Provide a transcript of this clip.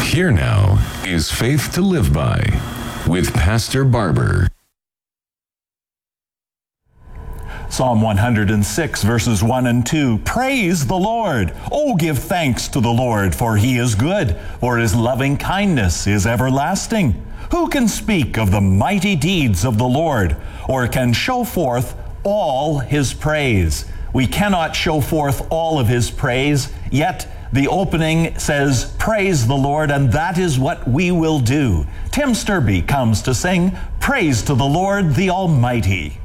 Here now is Faith to Live By with Pastor Barber. Psalm 106, verses 1 and 2. Praise the Lord. Oh, give thanks to the Lord, for he is good, for his loving kindness is everlasting. Who can speak of the mighty deeds of the Lord, or can show forth all his praise? We cannot show forth all of his praise, yet the opening says, praise the Lord, and that is what we will do. Tim Sturby comes to sing, Praise to the Lord the Almighty.